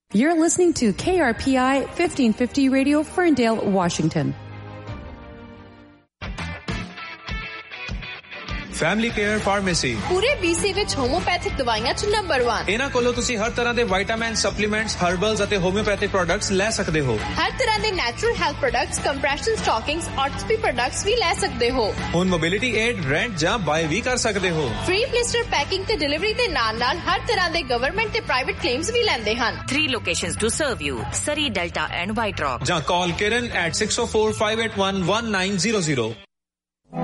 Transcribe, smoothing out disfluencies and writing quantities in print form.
You're listening to KRPI 1550 Radio, Ferndale, Washington. Family care pharmacy ਪੂਰੇ BC ਵਿੱਚ homeopathic ਦਵਾਈਆਂ 'ਚ ਨੰਬਰ 1। ਇਹਨਾਂ ਕੋਲੋਂ ਤੁਸੀਂ ਹਰ ਤਰ੍ਹਾਂ ਦੇ ਵਿਟਾਮਿਨ, ਸਪਲੀਮੈਂਟਸ, ਹਰਬਲਸ ਅਤੇ ਹੋਮਿਓਪੈਥਿਕ ਪ੍ਰੋਡਕਟਸ ਲੈ ਸਕਦੇ ਹੋ। ਹਰ ਤਰ੍ਹਾਂ ਦੇ natural health products, compression ਸਟਾਕਿੰਗਸ, ਆਰਥੋਪੀ products ਵੀ ਲੈ ਸਕਦੇ ਹੋ। ਹੁਣ ਮੋਬਿਲਿਟੀ ਏਡ, ਰੈਂਟ ਜਾਂ ਬਾਏ ਵੀ ਕਰ ਸਕਦੇ ਹੋ। ਫ੍ਰੀ ਬਲਿਸਟਰ ਪੈਕਿੰਗ ਤੇ ਡਿਲੀਵਰੀ ਦੇ ਨਾਲ-ਨਾਲ ਹਰ ਤਰ੍ਹਾਂ ਦੇ ਗਵਰਨਮੈਂਟ ਤੇ ਪ੍ਰਾਈਵੇਟ ਕਲੇਮਸ ਵੀ ਲੈਂਦੇ ਹਨ। 3 locations to serve you: Surrey, Delta and White Rock. ਜਾਂ ਕਾਲ Kiran at 604-581-1900.